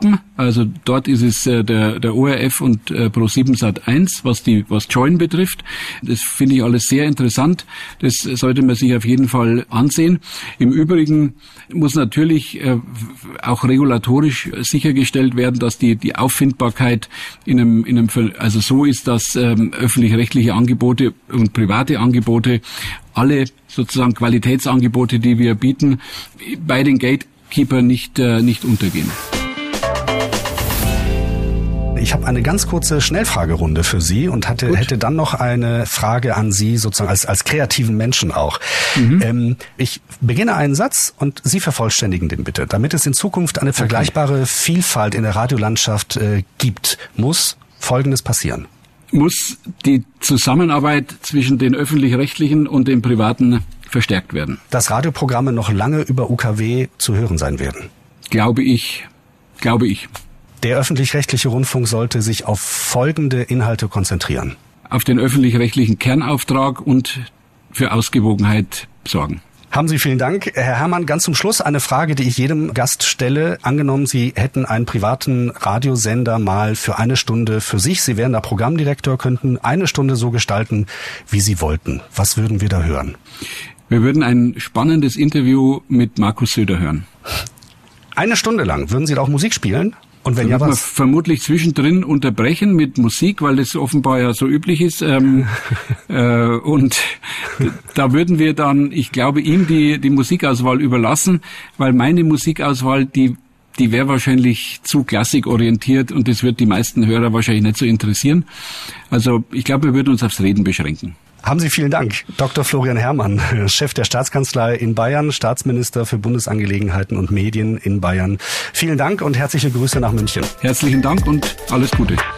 haben. Also dort ist es der ORF und Pro7 Sat.1, was Join betrifft. Das finde ich alles sehr interessant. Das sollte man sich auf jeden Fall ansehen. Im Übrigen muss natürlich auch regulatorisch sichergestellt werden, dass die Auffindbarkeit also so ist, dass öffentlich-rechtliche Angebote und private Angebote, alle sozusagen Qualitätsangebote, die wir bieten, bei den Gatekeepern nicht untergehen. Ich habe eine ganz kurze Schnellfragerunde für Sie und hätte dann noch eine Frage an Sie, sozusagen als kreativen Menschen auch. Ich beginne einen Satz und Sie vervollständigen den bitte. Damit es in Zukunft eine vergleichbare Vielfalt in der Radiolandschaft gibt, muss Folgendes passieren. Muss die Zusammenarbeit zwischen den Öffentlich-Rechtlichen und den Privaten verstärkt werden. Dass Radioprogramme noch lange über UKW zu hören sein werden. Glaube ich. Der öffentlich-rechtliche Rundfunk sollte sich auf folgende Inhalte konzentrieren. Auf den öffentlich-rechtlichen Kernauftrag und für Ausgewogenheit sorgen. Haben Sie vielen Dank. Herr Herrmann, ganz zum Schluss eine Frage, die ich jedem Gast stelle. Angenommen, Sie hätten einen privaten Radiosender mal für eine Stunde für sich. Sie wären da Programmdirektor, könnten eine Stunde so gestalten, wie Sie wollten. Was würden wir da hören? Wir würden ein spannendes Interview mit Markus Söder hören. Eine Stunde lang. Würden Sie da auch Musik spielen? Und wenn ja, was? Vermutlich zwischendrin unterbrechen mit Musik, weil das offenbar ja so üblich ist. Und da würden wir dann, ich glaube, ihm die Musikauswahl überlassen, weil meine Musikauswahl, die wäre wahrscheinlich zu klassikorientiert und das wird die meisten Hörer wahrscheinlich nicht so interessieren. Also ich glaube, wir würden uns aufs Reden beschränken. Haben Sie vielen Dank. Dr. Florian Herrmann, Chef der Staatskanzlei in Bayern, Staatsminister für Bundesangelegenheiten und Medien in Bayern. Vielen Dank und herzliche Grüße nach München. Herzlichen Dank und alles Gute.